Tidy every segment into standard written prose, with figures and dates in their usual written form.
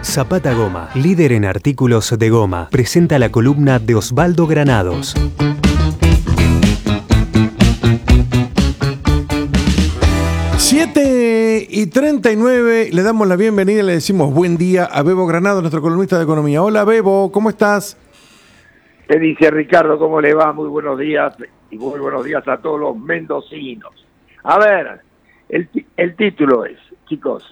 Zapata Goma, líder en artículos de goma, presenta la columna de Osvaldo Granados. y 39, le damos la bienvenida y le decimos buen día a Bebo Granados, nuestro columnista de economía. Hola Bebo, ¿cómo estás? Te dice Ricardo, ¿cómo le va? Muy buenos días y muy buenos días a todos los mendocinos. A ver, el título es, chicos,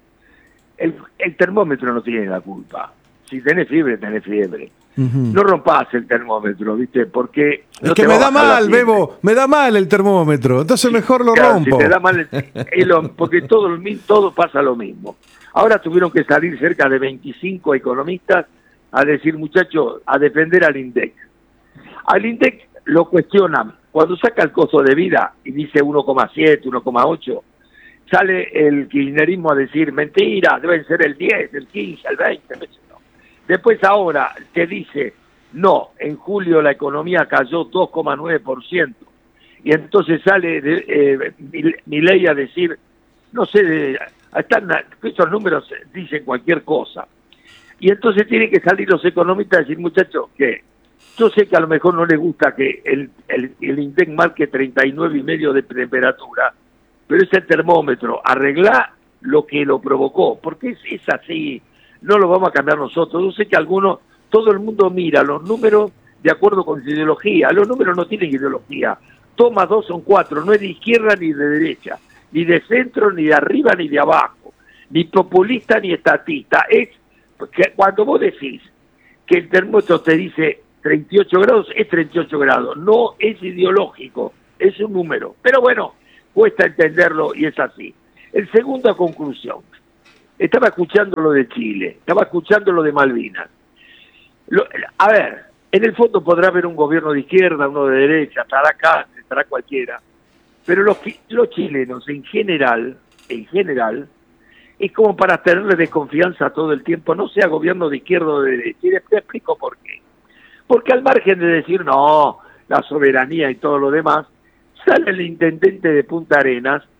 el termómetro no tiene la culpa. Si tenés fiebre, tenés fiebre. No rompas el termómetro, ¿viste? Porque es que me da mal, Bebo, me da mal el termómetro, entonces mejor lo rompo. Si te da mal, porque todo pasa lo mismo. Ahora tuvieron que salir cerca de 25 economistas a decir, muchachos, a defender al INDEC. Al INDEC lo cuestionan. Cuando saca el costo de vida y dice 1,7, 1,8, sale el kirchnerismo a decir, mentira, deben ser el 10, el 15, el 20, no. Después ahora te dice, no, en julio la economía cayó 2,9%. Y entonces sale Milei a decir, no sé, estos números dicen cualquier cosa. Y entonces tienen que salir los economistas a decir, muchachos, que yo sé que a lo mejor no les gusta que el INDEC marque 39,5 de temperatura, pero ese termómetro arregla lo que lo provocó, porque es así. No lo vamos a cambiar nosotros. Yo sé que todo el mundo mira los números de acuerdo con su ideología. Los números no tienen ideología. Toma 2 son 4, no es de izquierda ni de derecha, ni de centro, ni de arriba, ni de abajo, ni populista, ni estatista. Es que cuando vos decís que el termómetro te dice 38 grados, es 38 grados. No es ideológico, es un número. Pero bueno, cuesta entenderlo y es así. El segunda conclusión. Estaba escuchando lo de Chile, estaba escuchando lo de Malvinas. A ver, en el fondo podrá haber un gobierno de izquierda, uno de derecha, estará acá, estará cualquiera. Pero los chilenos, en general, es como para tenerle desconfianza todo el tiempo, no sea gobierno de izquierda o de derecha. Y te explico por qué. Porque al margen de decir, no, la soberanía y todo lo demás, sale el intendente de Punta Arenas